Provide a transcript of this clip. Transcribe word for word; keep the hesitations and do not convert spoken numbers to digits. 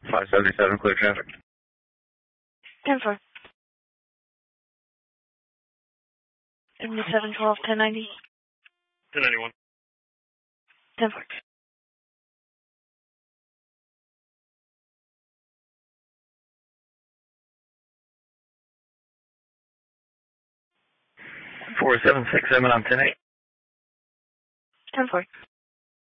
five seventy-seven, clear traffic. ten four. seventy-seven twelve, ten ninety. ten ninety-one. ten four. four seven six seven on ten eight. ten four.